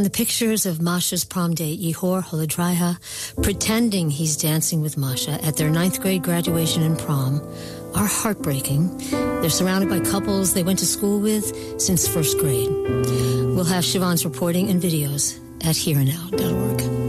the pictures of Masha's prom date, Yehor Holodraiha, pretending he's dancing with Masha at their 9th grade graduation and prom, are heartbreaking. They're surrounded by couples they went to school with since 1st grade. We'll have Siobhan's reporting and videos at hereandnow.org.